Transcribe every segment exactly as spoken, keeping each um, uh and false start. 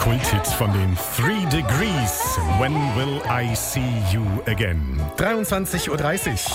Kulthit von den Three Degrees. When will I see you again? dreiundzwanzig Uhr dreißig.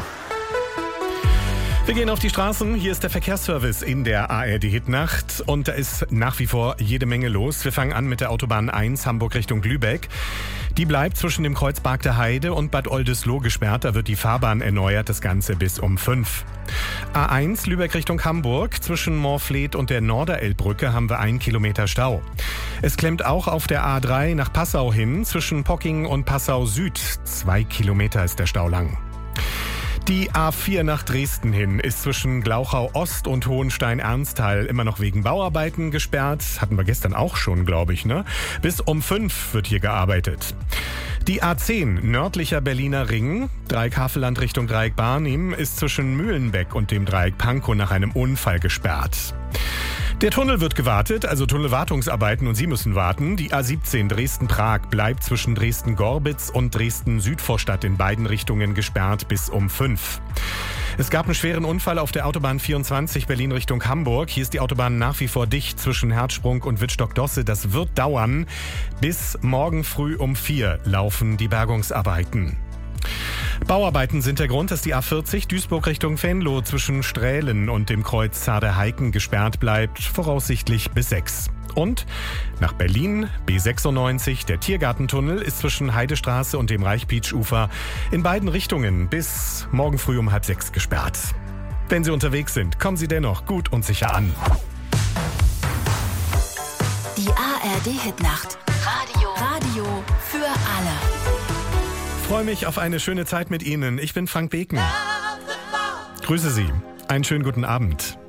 Wir gehen auf die Straßen. Hier ist der Verkehrsservice in der A R D-Hitnacht. Und da ist nach wie vor jede Menge los. Wir fangen an mit der Autobahn eins, Hamburg Richtung Lübeck. Die bleibt zwischen dem Kreuz Bargter Heide und Bad Oldesloe gesperrt. Da wird die Fahrbahn erneuert, das Ganze bis um fünf. A eins, Lübeck Richtung Hamburg. Zwischen Moorfleet und der Norderelbbrücke haben wir einen Kilometer Stau. Es klemmt auch auf der A drei nach Passau hin. Zwischen Pocking und Passau Süd. Zwei Kilometer ist der Stau lang. Die A vier nach Dresden hin ist zwischen Glauchau Ost und Hohenstein-Ernsthal immer noch wegen Bauarbeiten gesperrt. Hatten wir gestern auch schon, glaube ich, ne? Bis um fünf wird hier gearbeitet. Die A zehn, nördlicher Berliner Ring, Dreieck Havelland Richtung Dreieck Barnim, ist zwischen Mühlenbeck und dem Dreieck Pankow nach einem Unfall gesperrt. Der Tunnel wird gewartet, also Tunnelwartungsarbeiten, und Sie müssen warten. Die A siebzehn Dresden-Prag bleibt zwischen Dresden-Gorbitz und Dresden-Südvorstadt in beiden Richtungen gesperrt bis um fünf. Es gab einen schweren Unfall auf der Autobahn vierundzwanzig Berlin Richtung Hamburg. Hier ist die Autobahn nach wie vor dicht zwischen Herzsprung und Wittstock-Dosse. Das wird dauern. Bis morgen früh um vier laufen die Bergungsarbeiten. Bauarbeiten sind der Grund, dass die A vierzig Duisburg Richtung Venlo zwischen Strählen und dem Kreuz Zarde-Heiken gesperrt bleibt, voraussichtlich bis sechs. Und nach Berlin, B sechsundneunzig, der Tiergartentunnel ist zwischen Heidestraße und dem Reichpietsch-Ufer in beiden Richtungen bis morgen früh um halb sechs gesperrt. Wenn Sie unterwegs sind, kommen Sie dennoch gut und sicher an. Die A R D-Hitnacht. Radio. Radio für alle. Ich freue mich auf eine schöne Zeit mit Ihnen. Ich bin Frank Beken. Grüße Sie. Einen schönen guten Abend.